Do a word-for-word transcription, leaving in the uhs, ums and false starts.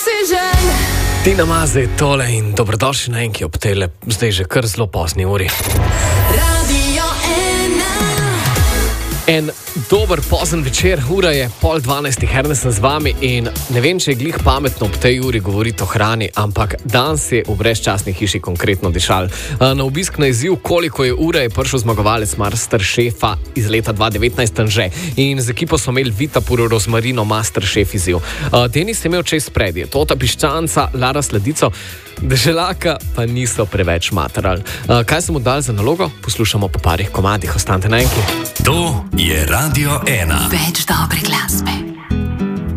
decision. Tina Maze je tole in dobrodošli na enki ob tele, zdaj že kar zelo pozni uri. Radio ena. En dober pozen večer, ura je pol dvanajstih, Ernest sem z vami in ne vem, če je glih pametno ob tej uri govoriti o hrani, ampak danes je v brezčasni hiši konkretno dišal. Na obisk na izziv, koliko je ura, je prišel zmagovalec Masterchefa iz leta dva devetnajst Anže in z ekipo smo imeli Vitapur Rozmarino Masterchef izziv. Denis je imel čez predje, Tota Piščanca, Lara Sladico, Deželaka pa niso preveč materali. Kaj smo dali za nalogo? Poslušamo po parih komadih, ostanite na enki. To je Radio ena. Več dobre glasbe.